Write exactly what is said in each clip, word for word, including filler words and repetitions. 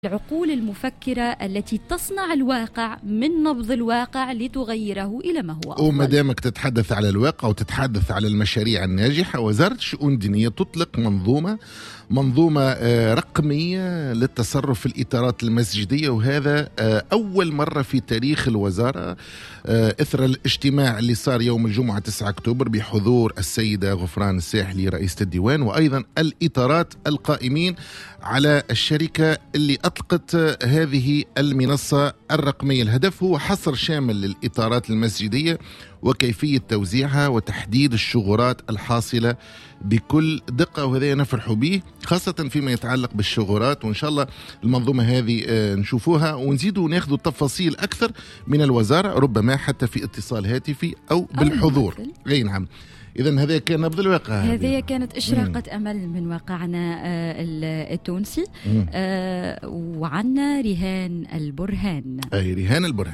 العقول المفكرة التي تصنع الواقع من نبض الواقع لتغيره إلى ما هو أفضل. وما دامك تتحدث على الواقع وتتحدث على المشاريع الناجحة، وزارة الشؤون الدينية تطلق منظومة منظومة رقمية للتصرف في الإطارات المسجدية، وهذا أول مرة في تاريخ الوزارة إثر الاجتماع اللي صار يوم الجمعة تسعة أكتوبر بحضور السيدة غفران الساحلي رئيسة الديوان، وأيضا الإطارات القائمين على الشركة اللي أطلقت هذه المنصة الرقمية. الهدف هو حصر شامل للإطارات المسجدية وكيفية توزيعها وتحديد الشغورات الحاصلة بكل دقة، وهذا نفرح به خاصة فيما يتعلق بالشغورات. وإن شاء الله المنظومة هذه نشوفوها ونزيدوا ناخذوا تفاصيل أكثر من الوزارة، ربما حتى في اتصال هاتفي أو بالحضور. أي نعم. إذن هذا كان نبض الواقع. هذه كانت إشراقة مم. أمل من واقعنا التونسي. آه وعنا رهان البرهان. أي رهان البرهان.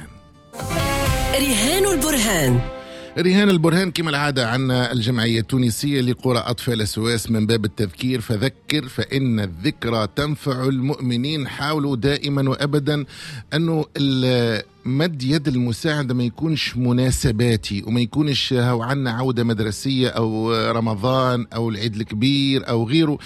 رهان البرهان. رهان البرهان كما العادة عنا الجمعية التونسية لقرى أطفال السواس من باب التذكير، فذكر فإن الذكرى تنفع المؤمنين. حاولوا دائما وأبدا أنه مد يد المساعدة ما يكونش مناسباتي وما يكونش هو عنا عودة مدرسية أو رمضان أو العيد الكبير أو غيره.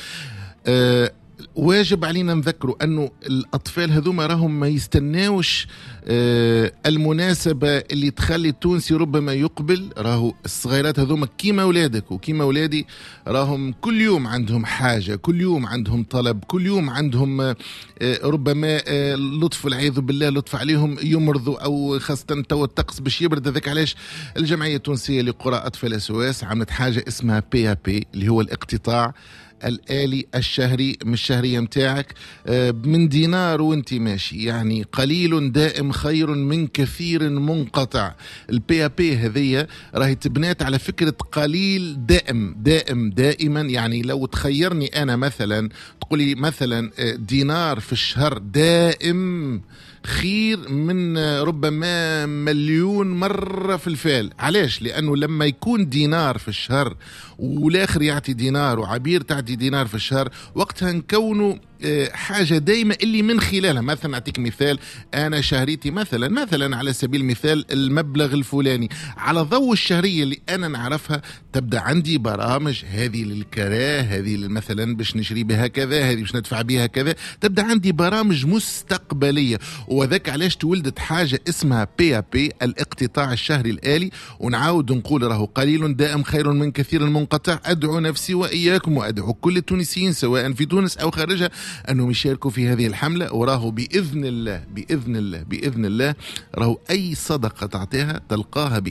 أه واجب علينا نذكروا أنه الأطفال هذوما راهم ما يستناوش آه المناسبة اللي تخلي التونسي ربما يقبل. راهو الصغيرات هذوما كيما أولادك وكيما أولادي، راهم كل يوم عندهم حاجة، كل يوم عندهم طلب، كل يوم عندهم آه ربما آه لطف والعياذ بالله لطف عليهم يمرضوا، أو خاصة تو الطقس باش يبرد. ذاك علاش الجمعية التونسية لقرى أطفال السواس عملت حاجة اسمها بي بي اللي هو الاقتطاع الآلي الشهري من الشهرية متاعك من دينار وانت ماشي، يعني قليل دائم خير من كثير منقطع. البي بي هذه راهي تبنات على فكرة قليل دائم دائم دائما. يعني لو تخيرني أنا مثلا تقولي مثلا دينار في الشهر دائم خير من ربما مليون مرة في الفال. علاش؟ لأنه لما يكون دينار في الشهر والآخر يعطي دينار وعبير تعطي دينار في الشهر، وقتها نكونوا حاجة دايما اللي من خلالها. مثلا أعطيك مثال، أنا شهريتي مثلا مثلا على سبيل المثال المبلغ الفلاني، على ضوء الشهرية اللي أنا نعرفها تبدأ عندي برامج، هذه للكراه، هذه مثلا باش نشري بها كذا، هذه باش ندفع بها كذا. تبدأ عندي برامج مستقبلية، وذاك علاش تولدت حاجة اسمها بي بي الاقتطاع الشهري الآلي. ونعاود نقول راهو قليل دائم خير من كثير منقطع. أدعو نفسي وإياكم وأدعو كل التونسيين سواء في تونس أو خارجها أنهم يشاركوا في هذه الحملة. وراه بإذن الله بإذن الله بإذن الله راهو أي صدقة تعطيها تلقاها